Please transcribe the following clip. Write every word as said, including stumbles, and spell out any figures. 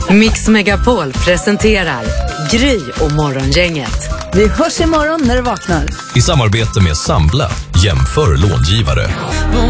Mix Megapol presenterar Gry och Morgongänget. Vi hörs imorgon när du vaknar. I samarbete med Sambla, jämför långivare.